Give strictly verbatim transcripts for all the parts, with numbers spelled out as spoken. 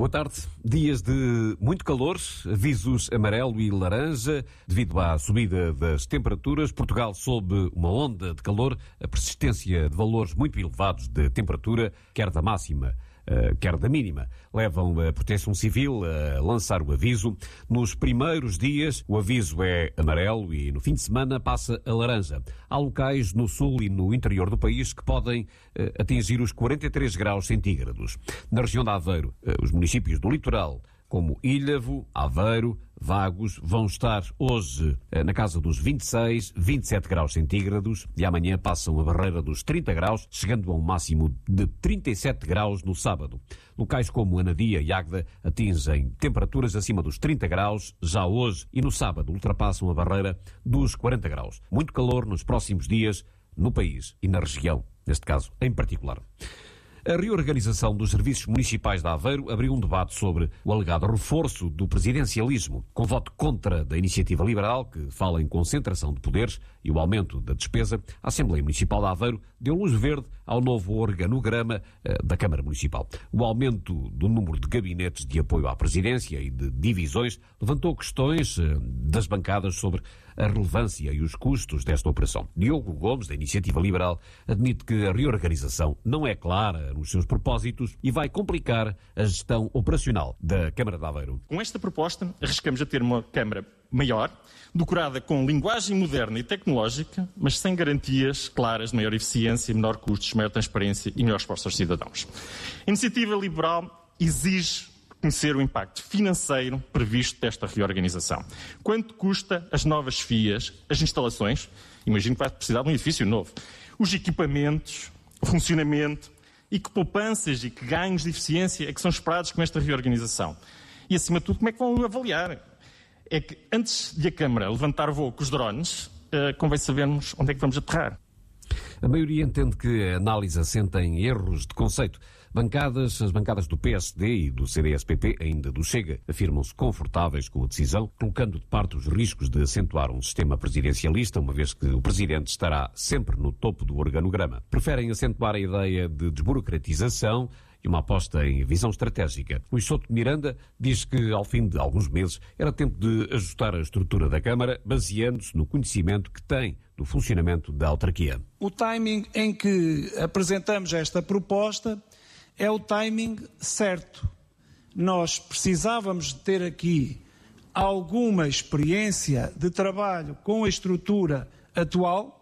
Boa tarde. Dias de muito calor, avisos amarelo e laranja devido à subida das temperaturas. Portugal sob uma onda de calor, a persistência de valores muito elevados de temperatura, quer da máxima, quer da mínima, levam a Proteção Civil a lançar o aviso. Nos primeiros dias o aviso é amarelo e no fim de semana passa a laranja. Há locais no sul e no interior do país que podem uh, atingir os quarenta e três graus centígrados. Na região de Aveiro, uh, os municípios do litoral, como Ilhavo, Aveiro, Vagos, vão estar hoje na casa dos vinte e seis, vinte e sete graus centígrados e amanhã passam a barreira dos trinta graus, chegando a um máximo de trinta e sete graus no sábado. Locais como Anadia e Águeda atingem temperaturas acima dos trinta graus já hoje e no sábado ultrapassam a barreira dos quarenta graus. Muito calor nos próximos dias no país e na região, neste caso em particular. A reorganização dos serviços municipais de Aveiro abriu um debate sobre o alegado reforço do presidencialismo, com voto contra da Iniciativa Liberal, que fala em concentração de poderes e o aumento da despesa. A Assembleia Municipal de Aveiro deu luz verde ao novo organograma uh, da Câmara Municipal. O aumento do número de gabinetes de apoio à presidência e de divisões levantou questões uh, das bancadas sobre a relevância e os custos desta operação. Diogo Gomes, da Iniciativa Liberal, admite que a reorganização não é clara nos seus propósitos e vai complicar a gestão operacional da Câmara de Aveiro. Com esta proposta, arriscamos a ter uma Câmara maior, decorada com linguagem moderna e tecnológica, mas sem garantias claras de maior eficiência, menor custos, maior transparência e melhor resposta aos cidadãos. A Iniciativa Liberal exige conhecer o impacto financeiro previsto desta reorganização. Quanto custa as novas F I As, as instalações, imagino que vai precisar de um edifício novo, os equipamentos, o funcionamento, e que poupanças e que ganhos de eficiência é que são esperados com esta reorganização. E, acima de tudo, como é que vão avaliar? É que, antes de a Câmara levantar voo com os drones, uh, convém sabermos onde é que vamos aterrar. A maioria entende que a análise assenta em erros de conceito. Bancadas, as bancadas do P S D e do C D S P P, ainda do Chega, afirmam-se confortáveis com a decisão, colocando de parte os riscos de acentuar um sistema presidencialista, uma vez que o Presidente estará sempre no topo do organograma. Preferem acentuar a ideia de desburocratização e uma aposta em visão estratégica. Luís Souto de Miranda diz que, ao fim de alguns meses, era tempo de ajustar a estrutura da Câmara, baseando-se no conhecimento que tem do funcionamento da autarquia. O timing em que apresentamos esta proposta é o timing certo. Nós precisávamos de ter aqui alguma experiência de trabalho com a estrutura atual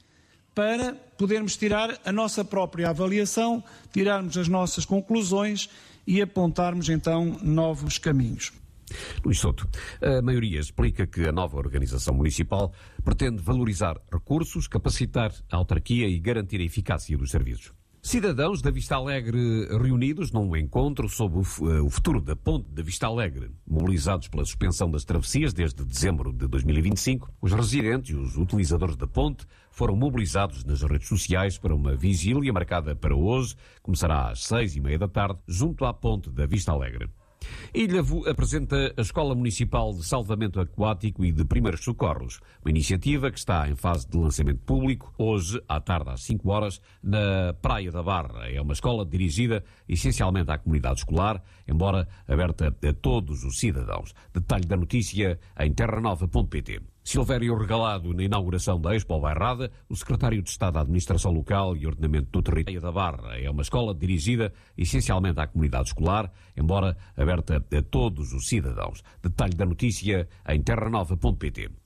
para podermos tirar a nossa própria avaliação, tirarmos as nossas conclusões e apontarmos então novos caminhos. Luís Souto, a maioria explica que a nova organização municipal pretende valorizar recursos, capacitar a autarquia e garantir a eficácia dos serviços. Cidadãos da Vista Alegre reunidos num encontro sobre o futuro da ponte da Vista Alegre, mobilizados pela suspensão das travessias desde dezembro de dois mil e vinte e cinco, os residentes e os utilizadores da ponte foram mobilizados nas redes sociais para uma vigília marcada para hoje, começará às seis e meia da tarde, junto à ponte da Vista Alegre. Ilhavo apresenta a Escola Municipal de Salvamento Aquático e de Primeiros Socorros, uma iniciativa que está em fase de lançamento público, hoje, à tarde às cinco horas, na Praia da Barra. É uma escola dirigida essencialmente à comunidade escolar, embora aberta a todos os cidadãos. Detalhe da notícia em terra nova ponto pt. Silvério Regalado, na inauguração da Expo Bairrada, o secretário de Estado da Administração Local e Ordenamento do Território da Barra. É uma escola dirigida essencialmente à comunidade escolar, embora aberta a todos os cidadãos. Detalhe da notícia em terra nova ponto pt.